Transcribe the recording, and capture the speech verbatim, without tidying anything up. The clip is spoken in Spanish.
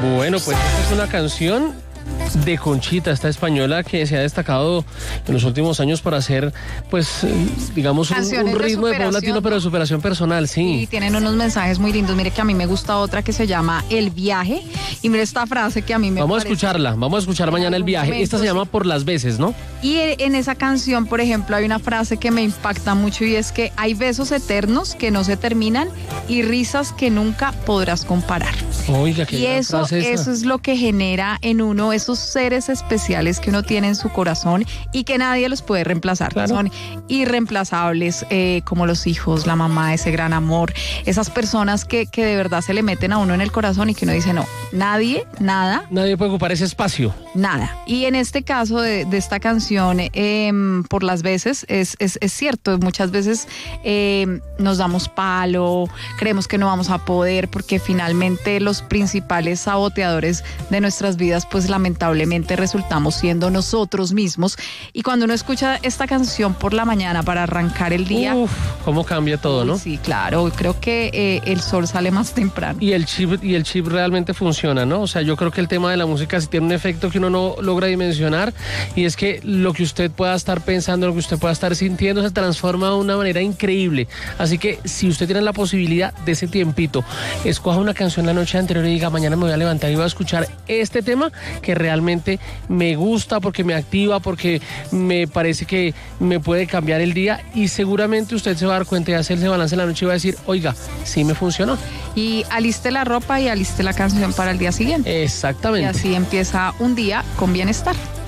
Bueno, pues esta es una canción de Conchita, esta española que se ha destacado en los últimos años para hacer, pues, digamos, un, un ritmo de, de pop latino, pero de superación personal, sí. Y tienen unos mensajes muy lindos. Mire que a mí me gusta otra que se llama El Viaje. Y mire esta frase que a mí me Vamos parece... a escucharla, vamos a escuchar mañana El Viaje. Momentos, esta se llama Por las veces, ¿no? Y en esa canción, por ejemplo, hay una frase que me impacta mucho y es que hay besos eternos que no se terminan y risas que nunca podrás comparar. Oiga, qué y eso, frase esa. eso es lo que genera en uno esos seres especiales que uno tiene en su corazón y que nadie los puede reemplazar. Claro. Son irreemplazables, eh, como los hijos, la mamá, ese gran amor, esas personas que, que de verdad se le meten a uno en el corazón y que uno dice, no, nadie, nada. Nadie puede ocupar ese espacio. Nada. Y en este caso de, de esta canción, eh, por las veces, es, es, es cierto, muchas veces eh, nos damos palo, creemos que no vamos a poder, porque finalmente los principales saboteadores de nuestras vidas, pues lamentablemente resultamos siendo nosotros mismos. Y cuando uno escucha esta canción por la mañana para arrancar el día... Uf, cómo cambia todo, ¿no? Sí, claro, creo que eh, el sol sale más temprano. Y el chip, y el chip realmente funciona, ¿no? O sea, yo creo que el tema de la música sí tiene un efecto que uno no logra dimensionar, y es que lo que usted pueda estar pensando, lo que usted pueda estar sintiendo, se transforma de una manera increíble. Así que si usted tiene la posibilidad de ese tiempito, escoja una canción la noche anterior y diga, mañana me voy a levantar y voy a escuchar este tema que realmente me gusta, porque me activa, porque me parece que me puede cambiar el día, y seguramente usted se va a dar cuenta y hacerse balance en la noche y va a decir, oiga, sí me funcionó. Y aliste la ropa y aliste la canción para el día siguiente. Exactamente. Y así empieza un día con bienestar.